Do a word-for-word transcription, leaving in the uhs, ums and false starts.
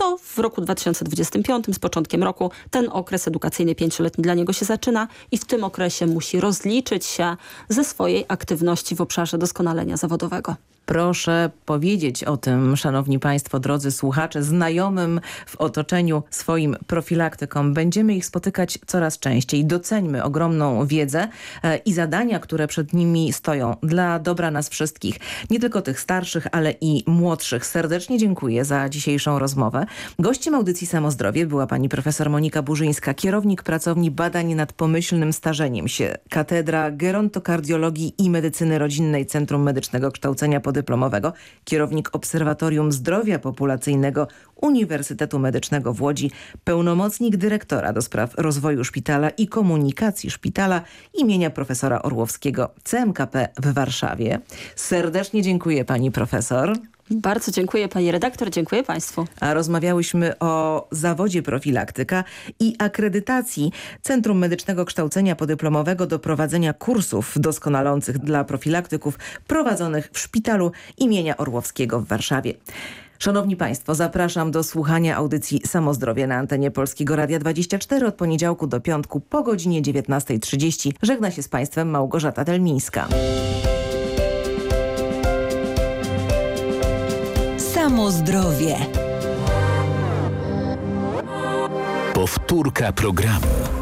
to w roku dwa tysiące dwudziestym piątym, z początkiem roku, ten okres edukacyjny pięcioletni dla niego się zaczyna i w tym okresie musi rozliczyć się ze swojej aktywności w obszarze doskonalenia zawodowego. Proszę powiedzieć o tym, szanowni państwo, drodzy słuchacze, znajomym w otoczeniu swoim profilaktykom. Będziemy ich spotykać coraz częściej. Doceńmy ogromną wiedzę e, i zadania, które przed nimi stoją dla dobra nas wszystkich. Nie tylko tych starszych, ale i młodszych. Serdecznie dziękuję za dzisiejszą rozmowę. Gościem audycji Samozdrowie była pani profesor Monika Burzyńska, kierownik pracowni badań nad pomyślnym starzeniem się, Katedra Gerontokardiologii i Medycyny Rodzinnej Centrum Medycznego Kształcenia Podyplomowego, kierownik Obserwatorium Zdrowia Populacyjnego Uniwersytetu Medycznego w Łodzi, pełnomocnik dyrektora do spraw rozwoju szpitala i komunikacji szpitala imienia profesora Orłowskiego C M K P w Warszawie. Serdecznie dziękuję pani profesor. Bardzo dziękuję pani redaktor, dziękuję państwu. A rozmawiałyśmy o zawodzie profilaktyka i akredytacji Centrum Medycznego Kształcenia Podyplomowego do prowadzenia kursów doskonalących dla profilaktyków prowadzonych w szpitalu imienia Orłowskiego w Warszawie. Szanowni państwo, zapraszam do słuchania audycji Samozdrowie na antenie Polskiego Radia dwadzieścia cztery od poniedziałku do piątku po godzinie dziewiętnastej trzydzieści. Żegna się z państwem Małgorzata Delmińska. Samozdrowie. Powtórka programu.